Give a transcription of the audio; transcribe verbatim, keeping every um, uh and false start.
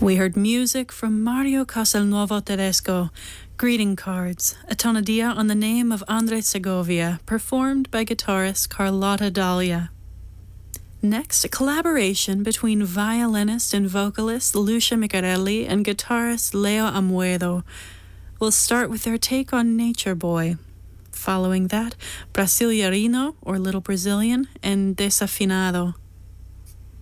We heard music from Mario Castelnuovo Tedesco, Greeting Cards, a tonadia on the name of Andre Segovia, performed by guitarist Carlotta Dahlia. Next, a collaboration between violinist and vocalist Lucia Micarelli and guitarist Leo Amuedo. We'll start with their take on Nature Boy. Following that, Brasiliarino, or Little Brazilian, and Desafinado.